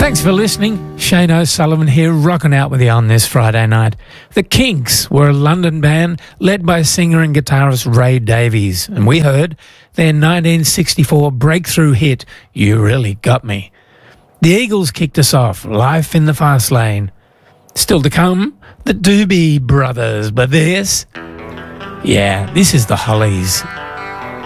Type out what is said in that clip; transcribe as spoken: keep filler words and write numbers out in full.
Thanks for listening. Shane O'Sullivan here, rocking out with you on this Friday night. The Kinks were a London band led by singer and guitarist Ray Davies, and we heard their nineteen sixty-four breakthrough hit, You Really Got Me. The Eagles kicked us off, Life in the Fast Lane. Still to come, the Doobie Brothers, but this, yeah, this is the Hollies.